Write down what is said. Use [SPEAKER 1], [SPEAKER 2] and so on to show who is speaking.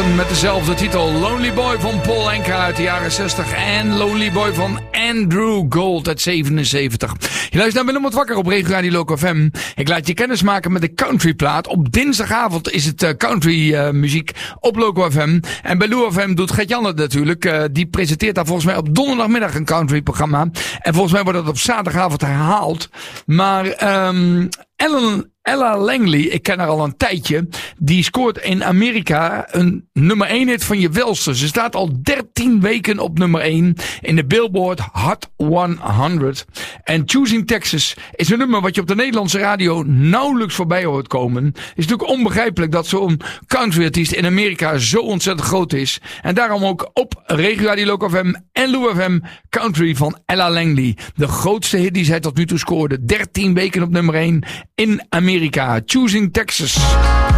[SPEAKER 1] Met dezelfde titel, Lonely Boy van Paul Anka uit de jaren 60 en Lonely Boy van Andrew Gold uit 77. Je luistert naar Willem wat Wakker op Regio Radio Loco FM. Ik laat je kennis maken met de countryplaat. Op dinsdagavond is het country muziek op Loco FM. En bij Lou FM doet Gert-Jan het natuurlijk. Die presenteert daar volgens mij op donderdagmiddag een country programma. En volgens mij wordt dat op zaterdagavond herhaald. Maar Ella Langley, ik ken haar al een tijdje, die scoort in Amerika een nummer 1 hit van je welste. Ze staat al 13 weken op nummer 1 in de Billboard Hot 100. En Choosing Texas is een nummer wat je op de Nederlandse radio nauwelijks voorbij hoort komen. Het is natuurlijk onbegrijpelijk dat zo'n countryartiest in Amerika zo ontzettend groot is. En daarom ook op Regio Radio Loco FM en Lou FM Country van Ella Langley. De grootste hit die zij tot nu toe scoorde. 13 weken op nummer 1 in Amerika. Choosing Texas.